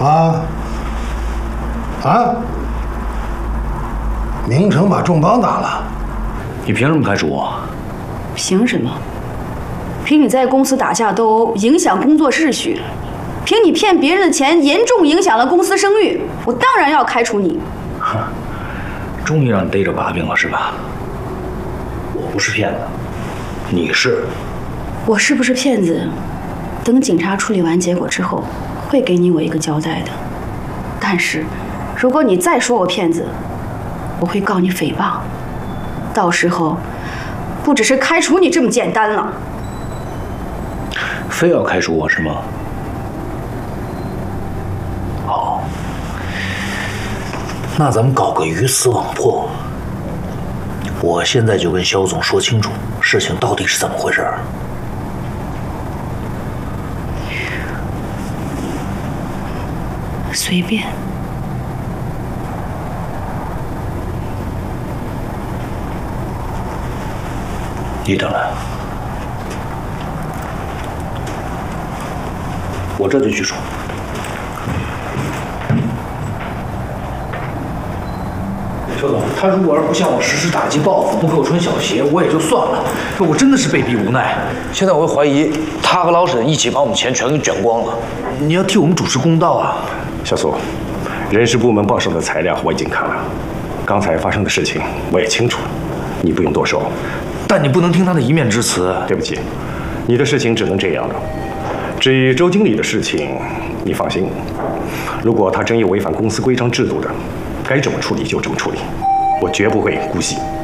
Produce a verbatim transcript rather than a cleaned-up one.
啊？啊？明成把众帮打了， 你凭什么开除我？ 凭什么？凭你在公司打架斗殴，影响工作秩序；凭你骗别人的钱，严重影响了公司声誉，我当然要开除你。 哼，终于让你逮着把柄了是吧？我不是骗子，你是。 我是不是骗子？等警察处理完结果之后，会给你我一个交代的。但是，如果你再说我骗子，我会告你诽谤，到时候不只是开除你这么简单了。 非要开除我是吗？好，那咱们搞个鱼死网破。我现在就跟肖总说清楚，事情到底是怎么回事。 随便。 你等来，我这就去说。 肖总，他如果要是不向我实施打击报复，不给我穿小鞋，我也就算了。可我真的是被逼无奈。现在我会怀疑他和老沈一起把我们钱全给卷光了。你要替我们主持公道啊！ 小苏，人事部门报上的材料我已经看了，刚才发生的事情我也清楚了，你不用多说。 但你不能听他的一面之词。 对不起，你的事情只能这样了。至于周经理的事情，你放心，如果他真有违反公司规章制度的，该怎么处理就怎么处理，我绝不会姑息。